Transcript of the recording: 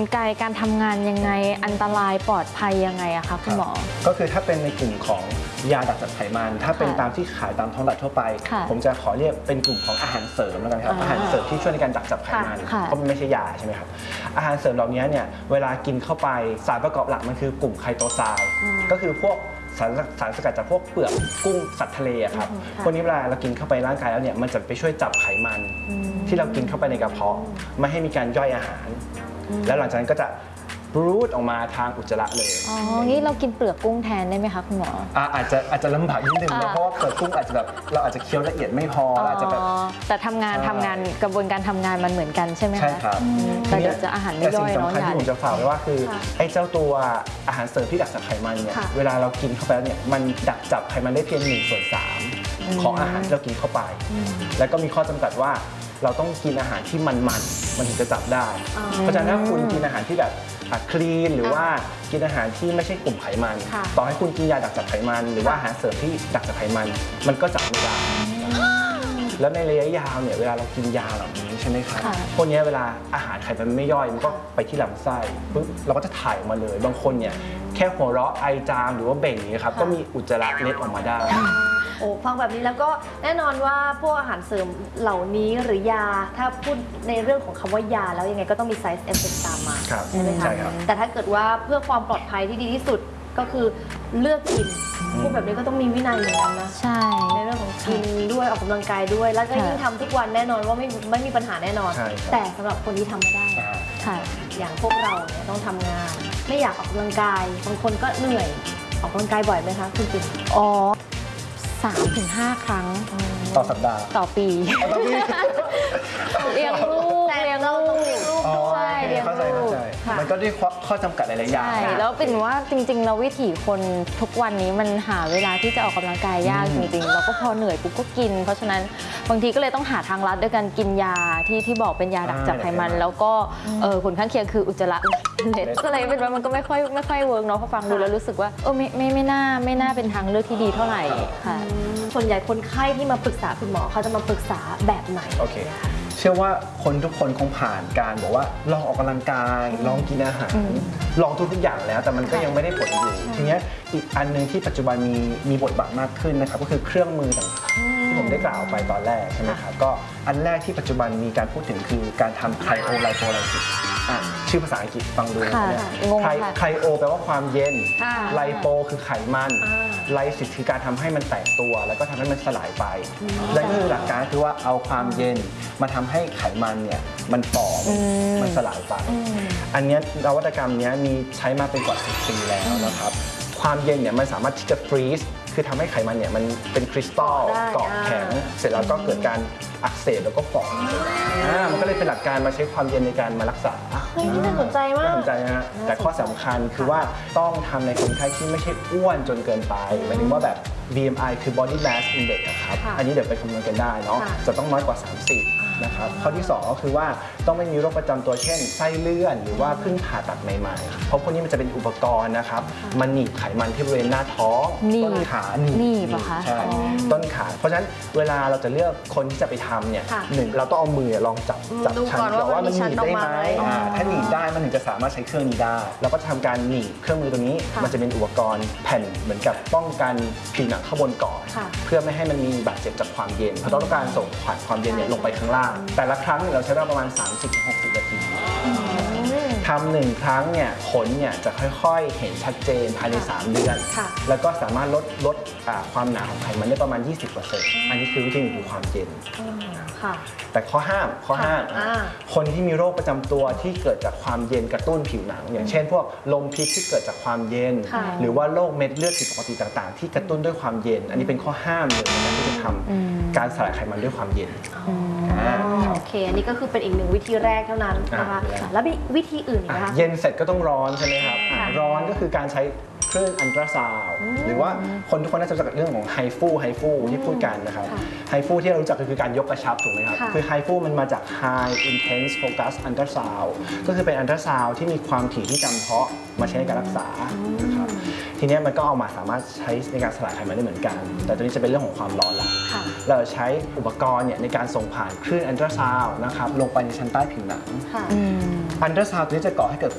ไกการทำงานยังไงอันตรายปลอดภัยยังไงอะคะคุณหมอก็คือถ้าเป็นในกลุ่มของยาดักจับไขมันถ้าเป็นตามที่ขายตามท้องตลาดทั่วไปผมจะขอเรียกเป็นกลุ่มของอาหารเสริมแล้วกันครับอาหารเสริมที่ช่วยในการดักจับไขมันเพราะมันไม่ใช่ยาใช่ไหมครับอาหารเสริมเหล่านี้เนี่ยเวลากินเข้าไปสารประกอบหลักมันคือกลุ่มไคโตซานก็คือพวกสารสกัดจากพวกเปลือกกุ้งสัตว์ทะเลครับพวกนี้เวลาเรากินเข้าไปร่างกายแล้วเนี่ยมันจะไปช่วยจับไขมันที่เรากินเข้าไปในกระเพาะไม่ให้มีการย่อยอาหารแล้วหลังจากนั้นก็จะรูดออกมาทางอุจจาระเลยอ๋องี้เรากินเปลือกกุ้งแทนได้ไหมคะคุณหมออาจจะลำบากนิดนึงนะเพราะว่าเปลือกกุ้งอาจจะแบบเราอาจจะเคี้ยวละเอียดไม่พออาจจะแบบแต่ทำงานกระบวนการทำงานมันเหมือนกันใช่ไหมคะใช่ครับแต่เดี๋ยวจะอาหารไม่ย่อยเนาะแต่สิ่งสำคัญที่ผมจะฝากไว้ว่าคือไอ้เจ้าตัวอาหารเสริมที่ดักจับไขมันเนี่ยเวลาเรากินเข้าไปเนี่ยมันดักจับไขมันได้เพียง1/3ของอาหารที่เรากินเข้าไปแล้วก็มีข้อจำกัดว่าเราต้องกินอาหารที่มันถึงจะจับได้เพราะฉะนั้นถ้าคุณกินอาหารที่แบบคลีนหรือว่ากินอาหารที่ไม่ใช่กลุ่มไขมันต่อให้คุณกินยาดักจับไขมันหรือว่าอาหารเสริมที่ดักจับไขมันก็จับไม่ได้แล้วในระยะยาวเนี่ยเวลาเรากินยาเหล่านี้ใช่ไหมครับพวกนี้เวลาอาหารไขมันไม่ย่อยมันก็ไปที่ลำไส้ปุ๊บเราก็จะถ่ายออกมาเลยบางคนเนี่ยแค่หัวเราะไอจามหรือว่าเบ่งนี้ครับก็มีอุจจาระเล็ดออกมาได้โอ้ฟังแบบนี้แล้วก็แน่นอนว่าพวกอาหารเสริมเหล่านี้หรือยาถ้าพูดในเรื่องของคำว่ายาแล้วยังไงก็ต้องมี side effect ตามมาใช่ไหมคะแต่ถ้าเกิดว่าเพื่อความปลอดภัยที่ดีที่สุดก็คือเลือกกินพวกแบบนี้ก็ต้องมีวินัยเหมือนกันนะใช่ในเรื่องของกินด้วยออกกำลังกายด้วยแล้วก็ยิ่งทำทุกวันแน่นอนว่าไม่มีปัญหาแน่นอนแต่สำหรับคนที่ทำไม่ได้อย่างพวกเราเนี่ยต้องทำงานไม่อยากออกกำลังกายบางคนก็เหนื่อยออกกำลังกายบ่อยไหมคะคุณปิ๊ก 3-5 ครั้งต่อสัปดาห์ต่อปีเลี้ยงลูกใช่เลี้ยงลูกมันก็ด้วยข้อจำกัดหลายๆอย่างแล้วเป็นว่าจริงๆเราวิถีคนทุกวันนี้มันหาเวลาที่จะออกกำลังกายยากจริงๆเราก็พอเหนื่อยปุ๊บก็กินเพราะฉะนั้นบางทีก็เลยต้องหาทางลัดด้วยการกินยาที่บอกเป็นยาดักจับไขมันแล้วก็ผลข้างเคียงคืออุจจาระเล็ดก็เลยเป็นว่ามันก็ไม่ค่อยเวิร์กเนาะพอฟังดูแล้วรู้สึกว่าไม่น่าเป็นทางเลือกที่ดีเท่าไหร่ค่ะส่วนใหญ่คนไข้ที่มาปรึกษาคุณหมอเขาจะมาปรึกษาแบบไหนโอเคเชื่อว่าคนทุกคนคงผ่านการบอกว่าลองออกกำลังกายลองกินอาหารลองทุกอย่างแล้วแต่มันก็ยังไม่ได้ผลอยู่ทีนี้อีกอันนึงที่ปัจจุบันมีบทบาทมากขึ้นนะครับก็คือเครื่องมือต่างๆที่ผมได้กล่าวไปตอนแรกใช่ไหมครับก็อันแรกที่ปัจจุบันมีการพูดถึงคือการทำไคโอไลโปไลซิสชื่อภาษาอังกฤษฟังดูนะไคโอแปลว่าความเย็นไลโปคือไขมันไลซิสคือการทำให้มันแตกตัวแล้วก็ทำให้มันสลายไปนั่นคือหลักการคือว่าเอาความเย็นมาทำให้ไขมันเนี่ยมันฝ่อมันสลายไปอันนี้นวัตกรรมนี้มีใช้มาเป็นกว่า10 ปีแล้วนะครับความเย็นเนี่ยมันสามารถที่จะฟรีซคือทำให้ไขมันเนี่ยมันเป็นคริสตัลเกาะแข็งเสร็จแล้วก็เกิดการอักเสบแล้วก็ฝ่อมันก็เลยเป็นหลักการมาใช้ความเย็นในการมารักษานี่น่าสนใจมากน่าสนใจนะฮะแต่ข้อสำคัญคือว่าต้องทำในคนไข้ที่ไม่ใช่อ้วนจนเกินไปหมายถึงว่าแบบ BMI คือ Body Mass Index นะครับอันนี้เดี๋ยวไปคำนวณกันได้เนาะจะต้องน้อยกว่า 30นะครับข้อที่2ก็คือว่าต้องไม่มีโรคประจำตัวเช่นไส้เลื่อนหรือว่าเพิ่งผ่าตัดใหม่ๆเพราะพวกนี้มันจะเป็นอุปกรณ์นะครับมันหนีบไขมันที่บริเวณหน้าท้องต้นขาหนีบใช่ต้นขาเพราะฉะนั้นเวลาเราจะเลือกคนที่จะไปทำเนี่ย1เราต้องเอามือลองจับชั้นว่ามันหนีบได้ไหมถ้าหนีบได้มันถึงจะสามารถใช้เครื่องนี้ได้เราก็ทำการหนีบเครื่องมือตรงนี้มันจะเป็นอุปกรณ์แผ่นเหมือนกับป้องกันผิวหนังข้างบนก่อนเพื่อไม่ให้มันมีบาดเจ็บจากความเย็นเพราะต้องการส่งผ่านความเย็นลงไปข้างล่างแต่ละครั้งเราใช้เวลาประมาณ 30-60 นาทีทำ1 ครั้งเนี่ยผลเนี่ยจะค่อยๆเห็นชัดเจนภายใน3 เดือนแล้วก็สามารถลดความหนาของไขมันได้ประมาณ 20% อันนี้คือวิธีดูความเย็นแต่ข้อห้ามคนที่มีโรคประจำตัวที่เกิดจากความเย็นกระตุ้นผิวหนังอย่างเช่นพวกลมพิษที่เกิดจากความเย็นหรือว่าโรคเม็ดเลือดผิดปกติต่างๆที่กระตุ้นด้วยความเย็นอันนี้เป็นข้อห้ามเลยในการที่จะทำการสลายไขมันด้วยความเย็นโอเคอันนี้ก็คือเป็นอีก1 วิธีแรกเท่านั้นนะคะแล้วมีวิธีอื่นอีกไหมคะเย็นเสร็จก็ต้องร้อนใช่ไหมครับร้อนก็คือการใช้คลื่นอัลตราซาวด์หรือว่าคนทุกคนน่าจะรู้จักเรื่องของไฮฟูที่พูดกันนะครับไฮฟูที่เรารู้จักก็คือการยกกระชับถูกไหมครับคือไฮฟูมันมาจาก High Intense Focus Ultrasound ก็คือเป็นอัลตราซาวด์ที่มีความถี่ที่จำเพาะมาใช้ในการรักษานะครับทีนี้มันก็เอามาสามารถใช้ในการสลายไขมันได้เหมือนกันแต่ตัวนี้จะเป็นเรื่องของความร้อนละเราใช้อุปกรณ์เนี่ยในการส่งผ่านคลื่นอัลตราซาวด์นะครับลงไปในชั้นใต้ผิวหนังอัลตราซาวด์ตัวนี้จะก่อให้เกิด